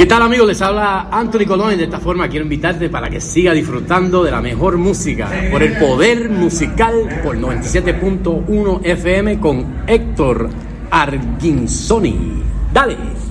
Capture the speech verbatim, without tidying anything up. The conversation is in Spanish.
¿Qué tal, amigos? Les habla Anthony Colón y de esta forma quiero invitarte para que siga disfrutando de la mejor música por el poder musical por noventa y siete punto uno F M con Héctor Arguinzoni. ¡Dale!